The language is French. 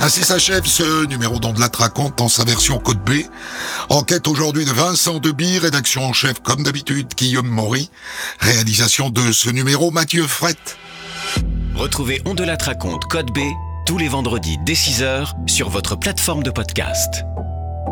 Ainsi s'achève ce numéro d'On de la raconte dans sa version Code B. Enquête aujourd'hui de Vincent Deby, rédaction en chef comme d'habitude Guillaume Maury, réalisation de ce numéro Mathieu Frette. Retrouvez On de la raconte Code B tous les vendredis dès 6h sur votre plateforme de podcast.